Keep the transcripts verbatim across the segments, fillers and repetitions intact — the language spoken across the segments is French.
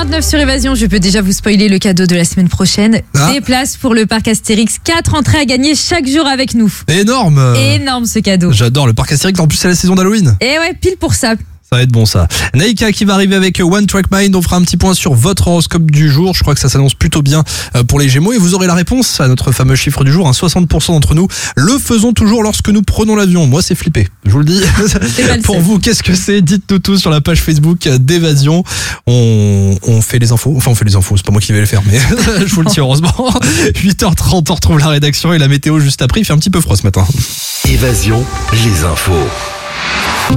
vingt-neuf sur Évasion, je peux déjà vous spoiler le cadeau de la semaine prochaine. Ah. Des places pour le parc Astérix, quatre entrées à gagner chaque jour avec nous. Énorme. Énorme ce cadeau. J'adore le parc Astérix, en plus c'est la saison d'Halloween. Et ouais, pile pour ça. Ça va être bon ça. Naïka qui va arriver avec One Track Mind. On fera un petit point sur votre horoscope du jour. Je crois que ça s'annonce plutôt bien pour les Gémeaux. Et vous aurez la réponse à notre fameux chiffre du jour. Hein. soixante pour cent d'entre nous le faisons toujours lorsque nous prenons l'avion. Moi c'est flippé, je vous le dis. Pour vous, qu'est-ce que c'est? Dites-nous tout sur la page Facebook d'Évasion. On, on fait les infos. Enfin on fait les infos, c'est pas moi qui vais les faire, mais je vous le dis heureusement. huit heures trente, on retrouve la rédaction et la météo juste après. Il fait un petit peu froid ce matin. Évasion, les infos.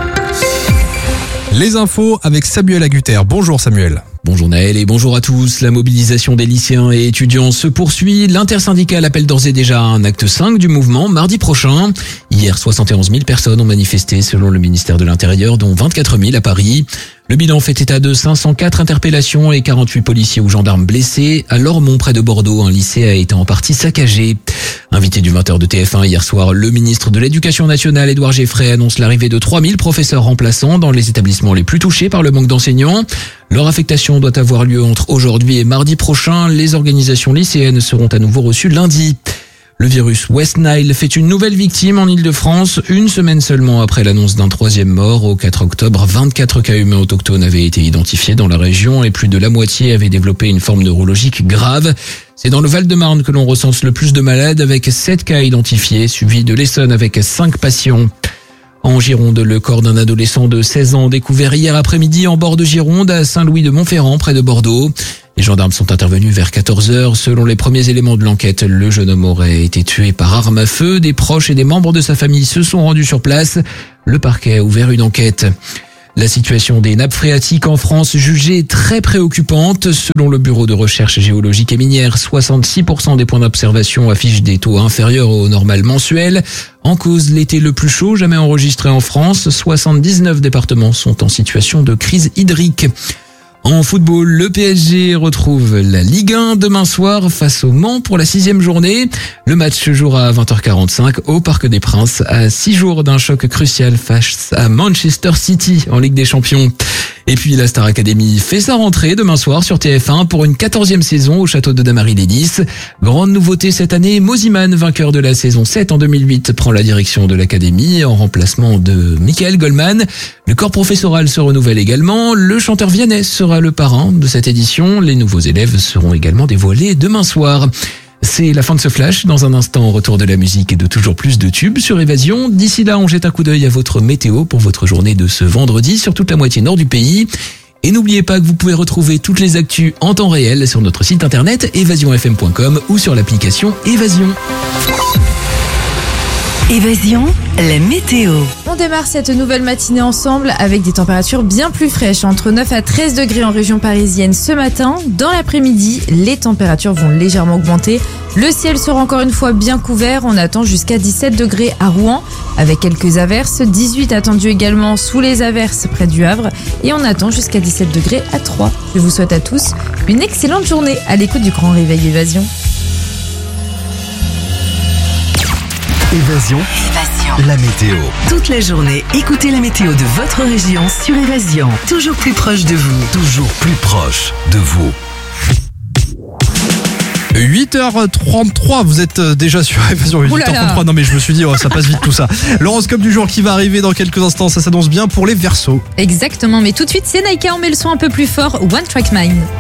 Les infos avec Samuel Agutter. Bonjour Samuel. Bonjour Naël et bonjour à tous. La mobilisation des lycéens et étudiants se poursuit. L'intersyndicale appelle d'ores et déjà un acte cinq du mouvement mardi prochain. Hier, soixante et onze mille personnes ont manifesté selon le ministère de l'Intérieur, dont vingt-quatre mille à Paris. Le bilan fait état de cinq cent quatre interpellations et quarante-huit policiers ou gendarmes blessés. À Lormont, près de Bordeaux, un lycée a été en partie saccagé. Invité du vingt heures de T F un hier soir, le ministre de l'Éducation nationale, Édouard Geoffrey, annonce l'arrivée de trois mille professeurs remplaçants dans les établissements les plus touchés par le manque d'enseignants. Leur affectation doit avoir lieu entre aujourd'hui et mardi prochain. Les organisations lycéennes seront à nouveau reçues lundi. Le virus West Nile fait une nouvelle victime en Ile-de-France, une semaine seulement après l'annonce d'un troisième mort. Au quatre octobre, vingt-quatre cas humains autochtones avaient été identifiés dans la région et plus de la moitié avaient développé une forme neurologique grave. C'est dans le Val-de-Marne que l'on recense le plus de malades avec sept cas identifiés, suivi de l'Essonne avec cinq patients. En Gironde, le corps d'un adolescent de seize ans découvert hier après-midi en bord de Gironde à Saint-Louis-de-Montferrand, près de Bordeaux. Les gendarmes sont intervenus vers quatorze heures. Selon les premiers éléments de l'enquête, le jeune homme aurait été tué par arme à feu. Des proches et des membres de sa famille se sont rendus sur place. Le parquet a ouvert une enquête. La situation des nappes phréatiques en France jugée très préoccupante. Selon le Bureau de recherche géologique et minière, soixante-six pour cent des points d'observation affichent des taux inférieurs au normal mensuel. En cause, l'été le plus chaud jamais enregistré en France. soixante-dix-neuf départements sont en situation de crise hydrique. En football, le P S G retrouve la Ligue un demain soir face au Mans pour la sixième journée. Le match se jouera à vingt heures quarante-cinq au Parc des Princes, à six jours d'un choc crucial face à Manchester City en Ligue des Champions. Et puis la Star Academy fait sa rentrée demain soir sur T F un pour une quatorzième saison au château de Damary-les-Lys. Grande nouveauté cette année, Moziman, vainqueur de la saison sept en deux mille huit, prend la direction de l'Académie en remplacement de Michael Goldman. Le corps professoral se renouvelle également. Le chanteur Vianney sera le parrain de cette édition. Les nouveaux élèves seront également dévoilés demain soir. C'est la fin de ce flash. Dans un instant, retour de la musique et de toujours plus de tubes sur Évasion. D'ici là, on jette un coup d'œil à votre météo pour votre journée de ce vendredi sur toute la moitié nord du pays. Et n'oubliez pas que vous pouvez retrouver toutes les actus en temps réel sur notre site internet évasion f m point com ou sur l'application Évasion. Évasion, la météo. On démarre cette nouvelle matinée ensemble avec des températures bien plus fraîches, entre neuf à treize degrés en région parisienne ce matin. Dans l'après-midi, les températures vont légèrement augmenter. Le ciel sera encore une fois bien couvert. On attend jusqu'à dix-sept degrés à Rouen avec quelques averses. dix-huit attendus également sous les averses près du Havre. Et on attend jusqu'à dix-sept degrés à Troyes. Je vous souhaite à tous une excellente journée à l'écoute du Grand Réveil Évasion. Évasion, Évasion. la météo. Toute la journée, écoutez la météo de votre région sur Évasion. Toujours plus proche de vous. Toujours plus proche de vous. huit heures trente-trois, vous êtes déjà sur Évasion. huit heures trente-trois, non mais je me suis dit, oh, ça passe vite tout ça. L'horoscope du jour qui va arriver dans quelques instants, ça s'annonce bien pour les Verseaux. Exactement, mais tout de suite, c'est Naïka, on met le son un peu plus fort, One Track Mind.